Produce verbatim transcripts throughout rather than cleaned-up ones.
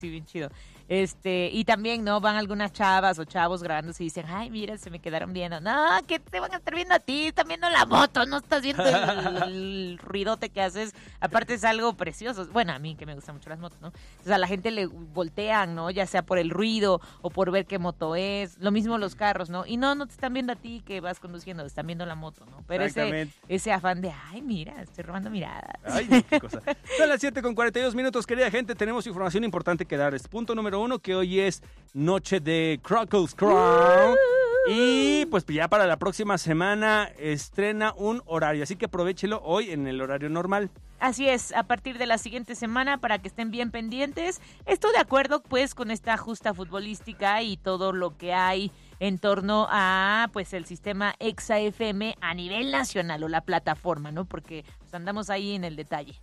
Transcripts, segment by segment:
Sí, bien chido. Este, y también, ¿no? Van algunas chavas o chavos grabándose y dicen, ay, mira, se me quedaron viendo. No, que te van a estar viendo a ti, están viendo la moto, no estás viendo el, el ruidote que haces. Aparte es algo precioso. Bueno, a mí que me gustan mucho las motos, ¿no? O sea, a la gente le voltean, ¿no? Ya sea por el ruido o por ver qué moto es. Lo mismo los carros, ¿no? Y no, no te están viendo a ti que vas conduciendo, te están viendo la moto, ¿no? Pero ese, ese afán de, ay, mira, estoy robando miradas. Ay, no, qué cosa. Son las siete con cuarenta y dos minutos, querida gente. Tenemos información importante que darles. Punto número uno, que hoy es noche de Crackles Crown. Y pues ya para la próxima semana estrena un horario, así que aprovéchelo hoy en el horario normal. Así es, a partir de la siguiente semana para que estén bien pendientes. Esto de acuerdo pues con esta justa futbolística y todo lo que hay en torno a pues el sistema Exa F M a nivel nacional o la plataforma, ¿no? Porque pues, andamos ahí en el detalle.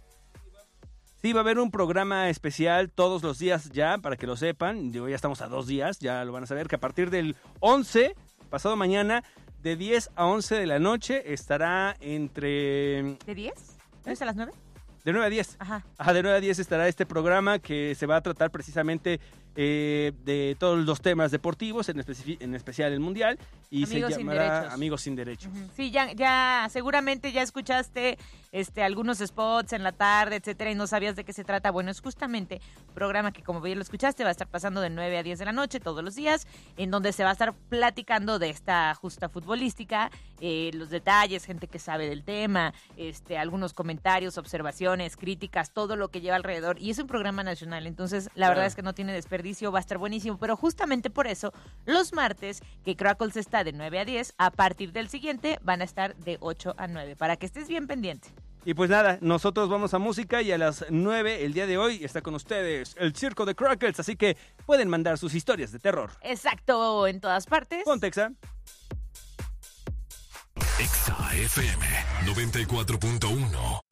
Sí, va a haber un programa especial todos los días ya, para que lo sepan. Digo, ya estamos a dos días, ya lo van a saber, que a partir del once, pasado mañana, de diez a once de la noche, estará entre... ¿De diez? ¿No es a las nueve? De nueve a diez. Ajá. Ajá, de nueve a diez estará este programa que se va a tratar precisamente eh, de todos los temas deportivos, en, especi- en especial el Mundial, y Amigos se llamará sin derechos. Amigos sin Derechos. Uh-huh. Sí, ya, ya seguramente ya escuchaste este algunos spots en la tarde, etcétera, y no sabías de qué se trata. Bueno, es justamente un programa que, como bien lo escuchaste, va a estar pasando de nueve a diez de la noche todos los días, en donde se va a estar platicando de esta justa futbolística, eh, los detalles, gente que sabe del tema, este algunos comentarios, observaciones, críticas, todo lo que lleva alrededor, y es un programa nacional, entonces la Claro. verdad es que no tiene desperdicio, va a estar buenísimo, pero justamente por eso los martes que Crackles está de nueve a diez, a partir del siguiente van a estar de ocho a nueve, para que estés bien pendiente. Y pues nada, nosotros vamos a música y a las nueve el día de hoy está con ustedes el Circo de Crackles, así que pueden mandar sus historias de terror. Exacto, en todas partes. Ponte, Exa. Exa F M noventa y cuatro punto uno.